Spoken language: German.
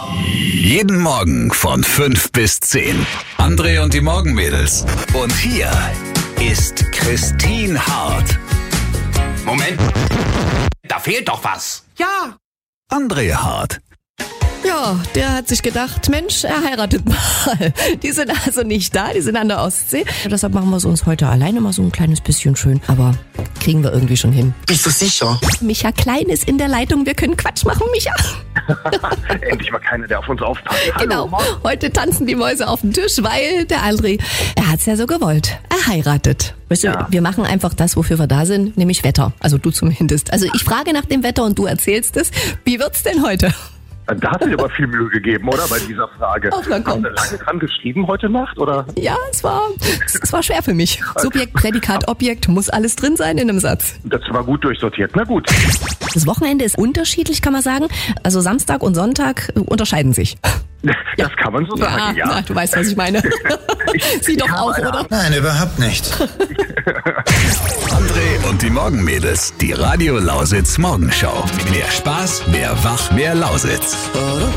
Jeden Morgen von 5 bis 10. André und die Morgenmädels. Und hier ist Christine Hart. Moment, da fehlt doch was. Ja. André Hart. Ja, der hat sich gedacht, Mensch, er heiratet mal. Die sind also nicht da, die sind an der Ostsee. Deshalb machen wir es uns heute alleine mal so ein kleines bisschen schön. Aber kriegen wir irgendwie schon hin. Bist du sicher? Micha Klein ist in der Leitung, wir können Quatsch machen, Micha. Endlich mal keiner, der auf uns aufpasst. Genau, heute tanzen die Mäuse auf dem Tisch, weil der André, er hat's ja so gewollt. Er heiratet. Weißt du, wir machen einfach das, wofür wir da sind, nämlich Wetter. Also du zumindest. Also ich frage nach dem Wetter und du erzählst es. Wie wird's denn heute? Da hast du dir aber viel Mühe gegeben, oder? Bei dieser Frage. Ach, na komm. Hast du lange dran geschrieben heute Nacht, oder? Ja, es war schwer für mich. Subjekt, Prädikat, Objekt, muss alles drin sein in einem Satz. Das war gut durchsortiert. Na gut. Das Wochenende ist unterschiedlich, kann man sagen. Also Samstag und Sonntag unterscheiden sich. Das kann man so sagen, ja. Na, du weißt, was ich meine. Sie doch auch, oder? Nein, überhaupt nicht. André und die Morgenmädels. Die Radio Lausitz Morgenschau. Mehr Spaß, mehr Wach, mehr Lausitz.